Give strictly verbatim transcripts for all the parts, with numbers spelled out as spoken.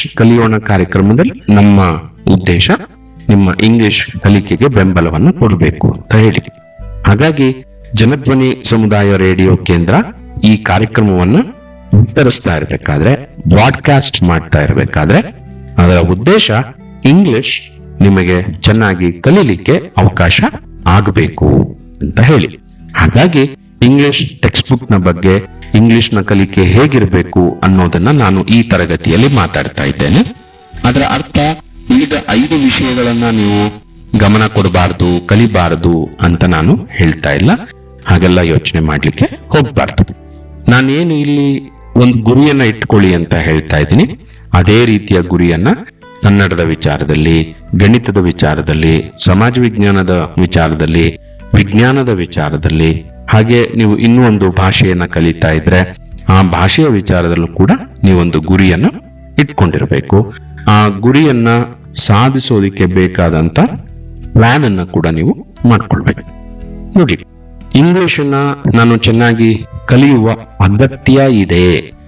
ಕಲಿಯೋಣ ಕಾರ್ಯಕ್ರಮದಲ್ಲಿ ನಮ್ಮ ಉದ್ದೇಶ ನಿಮ್ಮ ಇಂಗ್ಲಿಷ್ ಕಲಿಕೆಗೆ ಬೆಂಬಲವನ್ನು ಕೊಡಬೇಕು ಅಂತ ಹೇಳಿ. ಹಾಗಾಗಿ ಜನಧ್ವನಿ ಸಮುದಾಯ ರೇಡಿಯೋ ಕೇಂದ್ರ ಈ ಕಾರ್ಯಕ್ರಮವನ್ನು ವಿತರಿಸ್ತಾ ಇರಬೇಕಾದ್ರೆ, ಬ್ರಾಡ್ಕಾಸ್ಟ್ ಮಾಡ್ತಾ ಇರಬೇಕಾದ್ರೆ ಅದರ ಉದ್ದೇಶ ಇಂಗ್ಲಿಷ್ ನಿಮಗೆ ಚೆನ್ನಾಗಿ ಕಲೀಲಿಕ್ಕೆ ಅವಕಾಶ ಆಗಬೇಕು ಅಂತ ಹೇಳಿ. ಹಾಗಾಗಿ ಇಂಗ್ಲಿಷ್ ಟೆಕ್ಸ್ಟ್ ಬುಕ್ ನ ಬಗ್ಗೆ, ಇಂಗ್ಲಿಷ್ ನ ಕಲಿಕೆ ಹೇಗಿರಬೇಕು ಅನ್ನೋದನ್ನ ನಾನು ಈ ತರಗತಿಯಲ್ಲಿ ಮಾತಾಡ್ತಾ ಇದ್ದೇನೆ. ಅದರ ಅರ್ಥ ಉಳಿದ ಐದು ವಿಷಯಗಳನ್ನ ನೀವು ಗಮನ ಕೊಡಬಾರದು, ಕಲಿಬಾರದು ಅಂತ ನಾನು ಹೇಳ್ತಾ ಇಲ್ಲ. ಹಾಗೆಲ್ಲ ಯೋಚನೆ ಮಾಡ್ಲಿಕ್ಕೆ ಹೋಗ್ಬಾರ್ದು. ನಾನೇನು ಇಲ್ಲಿ ಒಂದು ಗುರಿಯನ್ನ ಇಟ್ಕೊಳ್ಳಿ ಅಂತ ಹೇಳ್ತಾ ಇದ್ದೀನಿ, ಅದೇ ರೀತಿಯ ಗುರಿಯನ್ನ ಕನ್ನಡದ ವಿಚಾರದಲ್ಲಿ, ಗಣಿತದ ವಿಚಾರದಲ್ಲಿ, ಸಮಾಜ ವಿಜ್ಞಾನದ ವಿಚಾರದಲ್ಲಿ, ವಿಜ್ಞಾನದ ವಿಚಾರದಲ್ಲಿ, ಹಾಗೆ ನೀವು ಇನ್ನೂ ಒಂದು ಭಾಷೆಯನ್ನ ಕಲಿತಾ ಇದ್ರೆ ಆ ಭಾಷೆಯ ವಿಚಾರದಲ್ಲೂ ಕೂಡ ನೀವೊಂದು ಗುರಿಯನ್ನ ಇಟ್ಕೊಂಡಿರ್ಬೇಕು. ಆ ಗುರಿಯನ್ನ ಸಾಧಿಸೋದಿಕ್ಕೆ ಬೇಕಾದಂತ ಪ್ಲಾನ್ ಅನ್ನ ಕೂಡ ನೀವು ಮಾಡ್ಕೊಳ್ಬೇಕು. ನೋಡಿ, ಇಂಗ್ಲಿಷನ್ನ ನಾನು ಚೆನ್ನಾಗಿ ಕಲಿಯುವ ಅಗತ್ಯ ಇದೆ,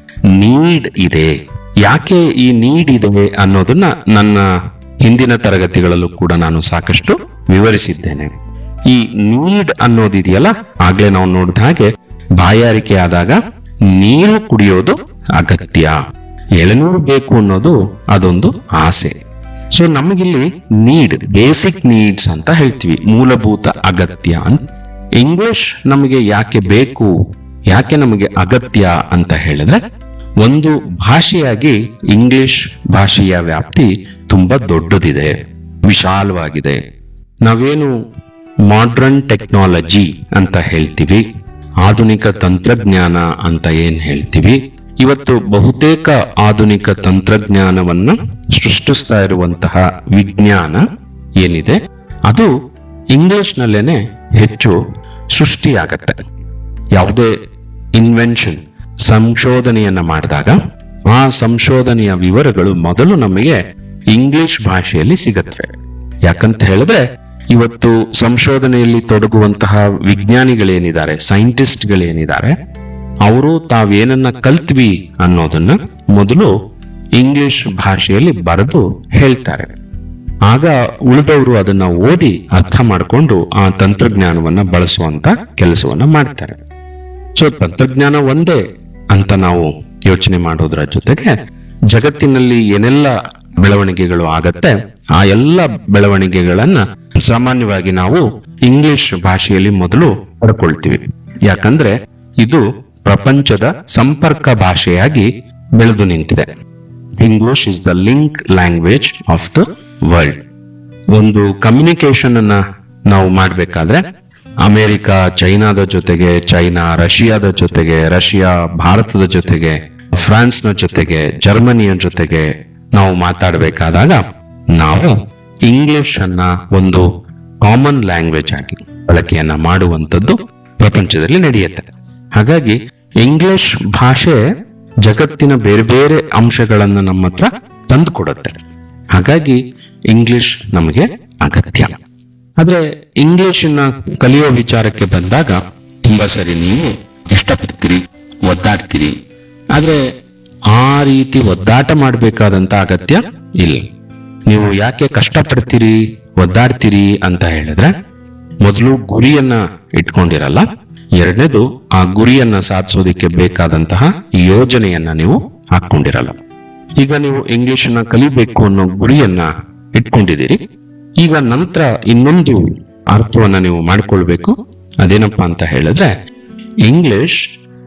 ನೀಡ್ ಇದೆ. ಯಾಕೆ ಈ ನೀಡ್ ಇದೆ ಅನ್ನೋದನ್ನ ನನ್ನ ಹಿಂದಿನ ತರಗತಿಗಳಲ್ಲೂ ಕೂಡ ನಾನು ಸಾಕಷ್ಟು ವಿವರಿಸಿದ್ದೇನೆ. ಈ ನೀಡ್ ಅನ್ನೋದಿದೆಯಲ್ಲ, ಆಗ್ಲೇ ನಾವು ನೋಡಿದ ಹಾಗೆ ಬಾಯಾರಿಕೆ ಆದಾಗ ನೀರು ಕುಡಿಯೋದು ಅಗತ್ಯ, ಎಳನೀರು ಬೇಕು ಅನ್ನೋದು ಅದೊಂದು ಆಸೆ. ಸೊ ನಮಗಿಲ್ಲಿ ನೀಡ್, ಬೇಸಿಕ್ ನೀಡ್ಸ್ ಅಂತ ಹೇಳ್ತೀವಿ, ಮೂಲಭೂತ ಅಗತ್ಯ ಅಂತ. ಇಂಗ್ಲಿಷ್ ನಮಗೆ ಯಾಕೆ ಬೇಕು, ಯಾಕೆ ನಮಗೆ ಅಗತ್ಯ ಅಂತ ಹೇಳಿದ್ರೆ, ಒಂದು ಭಾಷೆಯಾಗಿ ಇಂಗ್ಲಿಷ್ ಭಾಷೆಯ ವ್ಯಾಪ್ತಿ ತುಂಬಾ ದೊಡ್ಡದಿದೆ, ವಿಶಾಲವಾಗಿದೆ. ನಾವೇನು ಮಾಡ್ರನ್ ಟೆಕ್ನಾಲಜಿ ಅಂತ ಹೇಳ್ತೀವಿ, ಆಧುನಿಕ ತಂತ್ರಜ್ಞಾನ ಅಂತ ಏನ್ ಹೇಳ್ತೀವಿ, ಇವತ್ತು ಬಹುತೇಕ ಆಧುನಿಕ ತಂತ್ರಜ್ಞಾನವನ್ನ ಸೃಷ್ಟಿಸ್ತಾ ಇರುವಂತಹ ವಿಜ್ಞಾನ ಏನಿದೆ ಅದು ಇಂಗ್ಲಿಷ್ ನಲ್ಲೇನೆ ಹೆಚ್ಚು ಸೃಷ್ಟಿಯಾಗತ್ತೆ. ಯಾವುದೇ ಇನ್ವೆನ್ಷನ್, ಸಂಶೋಧನೆಯನ್ನ ಮಾಡಿದಾಗ ಆ ಸಂಶೋಧನೆಯ ವಿವರಗಳು ಮೊದಲು ನಮಗೆ ಇಂಗ್ಲಿಷ್ ಭಾಷೆಯಲ್ಲಿ ಸಿಗತ್ವೆ. ಯಾಕಂತ ಹೇಳಿದ್ರೆ ಇವತ್ತು ಸಂಶೋಧನೆಯಲ್ಲಿ ತೊಡಗುವಂತಹ ವಿಜ್ಞಾನಿಗಳೇನಿದ್ದಾರೆ, ಸೈಂಟಿಸ್ಟ್ಗಳೇನಿದ್ದಾರೆ, ಅವರು ತಾವೇನನ್ನ ಕಲ್ತ್ವಿ ಅನ್ನೋದನ್ನ ಮೊದಲು ಇಂಗ್ಲಿಷ್ ಭಾಷೆಯಲ್ಲಿ ಬರೆದು ಹೇಳ್ತಾರೆ. ಆಗ ಉಳಿದವರು ಅದನ್ನ ಓದಿ ಅರ್ಥ ಮಾಡಿಕೊಂಡು ಆ ತಂತ್ರಜ್ಞಾನವನ್ನ ಬಳಸುವಂತ ಕೆಲಸವನ್ನ ಮಾಡ್ತಾರೆ. ಸೊ ತಂತ್ರಜ್ಞಾನ ಒಂದೇ ಅಂತ ನಾವು ಯೋಚನೆ ಮಾಡೋದ್ರ ಜೊತೆಗೆ ಜಗತ್ತಿನಲ್ಲಿ ಏನೆಲ್ಲ ಬೆಳವಣಿಗೆಗಳು ಆಗತ್ತೆ ಆ ಎಲ್ಲ ಬೆಳವಣಿಗೆಗಳನ್ನ ಸಾಮಾನ್ಯವಾಗಿ ನಾವು ಇಂಗ್ಲಿಷ್ ಭಾಷೆಯಲ್ಲಿ ಮೊದಲು ಪಡ್ಕೊಳ್ತೀವಿ. ಯಾಕಂದ್ರೆ ಇದು ಪ್ರಪಂಚದ ಸಂಪರ್ಕ ಭಾಷೆಯಾಗಿ ಬೆಳೆದು ನಿಂತಿದೆ. English is the link language of the world. ಒಂದು ಕಮ್ಯುನಿಕೇಶನ್ ಅನ್ನ ನಾವು ಮಾಡ್ಬೇಕಾದ್ರೆ ಅಮೆರಿಕ ಚೈನಾದ ಜೊತೆಗೆ, ಚೈನಾ ರಷ್ಯಾದ ಜೊತೆಗೆ, ರಷ್ಯಾ ಭಾರತದ ಜೊತೆಗೆ, ಫ್ರಾನ್ಸ್ನ ಜೊತೆಗೆ, ಜರ್ಮನಿಯ ಜೊತೆಗೆ ನಾವು ಮಾತಾಡಬೇಕಾದಾಗ ನಾವು ಇಂಗ್ಲಿಷ್ ಅನ್ನ ಒಂದು ಕಾಮನ್ ಲ್ಯಾಂಗ್ವೇಜ್ ಆಗಿ ಬಳಕೆಯನ್ನ ಮಾಡುವಂಥದ್ದು ಪ್ರಪಂಚದಲ್ಲಿ ನಡೆಯುತ್ತೆ. ಹಾಗಾಗಿ ಇಂಗ್ಲಿಷ್ ಭಾಷೆ ಜಗತ್ತಿನ ಬೇರೆ ಬೇರೆ ಅಂಶಗಳನ್ನ ನಮ್ಮ ಹತ್ರ ತಂದುಕೊಡುತ್ತೆ. ಹಾಗಾಗಿ ಇಂಗ್ಲಿಷ್ ನಮಗೆ ಅಗತ್ಯ. ಆದ್ರೆ ಇಂಗ್ಲಿಷನ್ನ ಕಲಿಯೋ ವಿಚಾರಕ್ಕೆ ಬಂದಾಗ ತುಂಬಾ ಸರಿ ನೀವು ಇಷ್ಟಪಡ್ತೀರಿ, ಒದ್ದಾಡ್ತೀರಿ. ಆದ್ರೆ ಆ ರೀತಿ ಒದ್ದಾಟ ಮಾಡಬೇಕಾದಂತ ಅಗತ್ಯ ಇಲ್ಲ. ನೀವು ಯಾಕೆ ಕಷ್ಟಪಡ್ತೀರಿ, ಒದ್ದಾಡ್ತೀರಿ ಅಂತ ಹೇಳಿದ್ರೆ, ಮೊದಲು ಗುರಿಯನ್ನ ಇಟ್ಕೊಂಡಿರಲ್ಲ, ಎರಡನೇದು ಆ ಗುರಿಯನ್ನ ಸಾಧಿಸೋದಿಕ್ಕೆ ಬೇಕಾದಂತಹ ಯೋಜನೆಯನ್ನ ನೀವು ಹಾಕೊಂಡಿರಲ್ಲ. ಈಗ ನೀವು ಇಂಗ್ಲಿಷನ್ನ ಕಲಿಬೇಕು ಅನ್ನೋ ಗುರಿಯನ್ನ ಇಟ್ಕೊಂಡಿದ್ದೀರಿ. ಈಗ ನಂತರ ಇನ್ನೊಂದು ಅರ್ಥವನ್ನ ನೀವು ಮಾಡ್ಕೊಳ್ಬೇಕು. ಅದೇನಪ್ಪಾ ಅಂತ ಹೇಳಿದ್ರೆ, English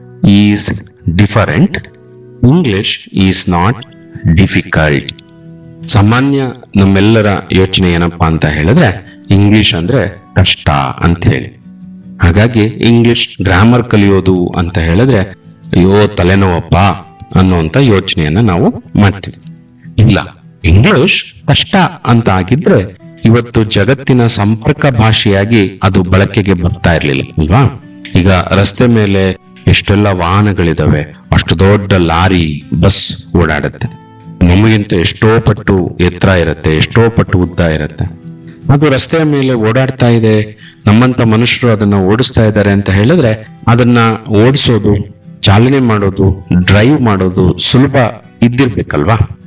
is different, English is not difficult. ಸಾಮಾನ್ಯ ನಮ್ಮೆಲ್ಲರ ಯೋಚನೆ ಏನಪ್ಪಾ ಅಂತ ಹೇಳಿದ್ರೆ, ಇಂಗ್ಲಿಷ್ ಅಂದ್ರೆ ಕಷ್ಟ ಅಂತ ಹೇಳಿ. ಹಾಗಾಗಿ ಇಂಗ್ಲಿಷ್ ಗ್ರಾಮರ್ ಕಲಿಯೋದು ಅಂತ ಹೇಳಿದ್ರೆ ಅಯ್ಯೋ ತಲೆನೋವಪ್ಪ ಅನ್ನುವಂತ ಯೋಚನೆಯನ್ನ ನಾವು ಮಾಡ್ತೀವಿ. ಇಲ್ಲ, ಇಂಗ್ಲಿಷ್ ಕಷ್ಟ ಅಂತ ಆಗಿದ್ರೆ ಇವತ್ತು ಜಗತ್ತಿನ ಸಂಪರ್ಕ ಭಾಷೆಯಾಗಿ ಅದು ಬಳಕೆಗೆ ಬರ್ತಾ ಇರ್ಲಿಲ್ಲ ಅಲ್ವಾ? ಈಗ ರಸ್ತೆ ಮೇಲೆ ಎಷ್ಟೆಲ್ಲ ವಾಹನಗಳಿದಾವೆ, ಅಷ್ಟು ದೊಡ್ಡ ಲಾರಿ, ಬಸ್ ಓಡಾಡುತ್ತೆ. ನಮಗಿಂತ ಎಷ್ಟೋ ಪಟ್ಟು ಎತ್ತರ ಇರುತ್ತೆ, ಎಷ್ಟೋ ಪಟ್ಟು ಉದ್ದ ಇರುತ್ತೆ. ಅದು ರಸ್ತೆಯ ಮೇಲೆ ಓಡಾಡ್ತಾ ಇದೆ, ನಮ್ಮಂತ ಮನುಷ್ಯರು ಅದನ್ನ ಓಡಿಸ್ತಾ ಇದ್ದಾರೆ ಅಂತ ಹೇಳಿದ್ರೆ ಅದನ್ನ ಓಡಿಸೋದು, ಚಾಲನೆ ಮಾಡೋದು, ಡ್ರೈವ್ ಮಾಡೋದು ಸುಲಭ ಇದ್ದಿರ್ಬೇಕಲ್ವಾ?